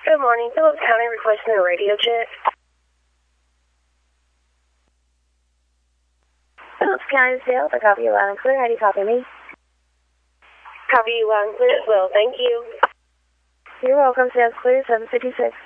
Good morning. Phillips County requesting a radio check. Phillips County sales. I copy you loud and clear. How do you copy me? Copy you loud and clear as well. Thank you. You're welcome. Sounds clear. 756.